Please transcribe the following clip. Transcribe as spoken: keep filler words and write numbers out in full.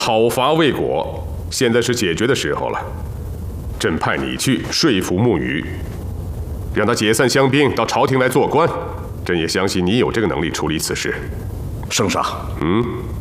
讨伐未果，现在是解决的时候了。朕派你去说服穆羽，让他解散乡兵，到朝廷来做官。朕也相信你有这个能力处理此事。 圣上， 嗯。